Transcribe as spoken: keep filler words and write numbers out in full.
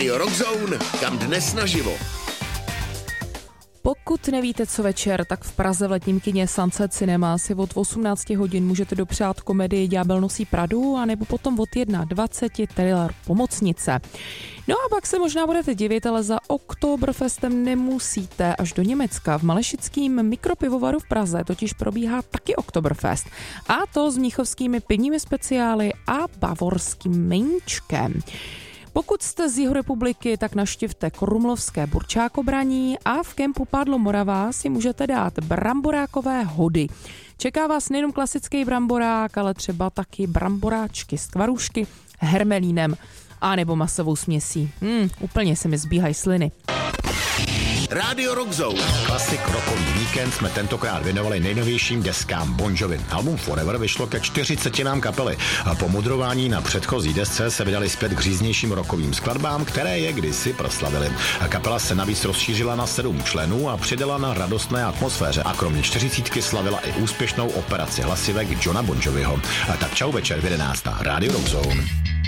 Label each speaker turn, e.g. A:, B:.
A: Rádio Rock Zone, kam dnes naživo.
B: Pokud nevíte, co večer, tak v Praze v letním kině Sunset Cinema si od osmnácti hodin můžete dopřát komedii Ďábel nosí Pradu, anebo potom od dvacet jedna thriller Pomocnice. No a pak se možná budete divit, ale za Oktoberfestem nemusíte až do Německa. V Malešickém mikropivovaru v Praze totiž probíhá taky Oktoberfest. A to s mnichovskými pivními speciály a bavorským meníčkem. Pokud jste z Jihorepubliky, tak navštivte Krumlovské burčákobraní a v kempu Pádlo Morava si můžete dát bramborákové hody. Čeká vás nejenom klasický bramborák, ale třeba taky bramboráčky z kvarušky, hermelínem a nebo masovou směsí. Hmm, úplně se mi zbíhají sliny.
A: Rádio Rock Zone.
C: Klasik rokový víkend jsme tentokrát věnovali nejnovějším deskám Bon Jovi. Album Forever vyšlo ke čtyřicetinám kapely a po mudrování na předchozí desce se vydali zpět k říznějším rokovým skladbám, které je kdysi proslavili. Kapela se navíc rozšířila na sedm členů a přidala na radostné atmosféře a kromě čtyřicítky slavila i úspěšnou operaci hlasivek Johna Bon Joviho. A tak čau večer v jedenáct. Rádio Rock Zone.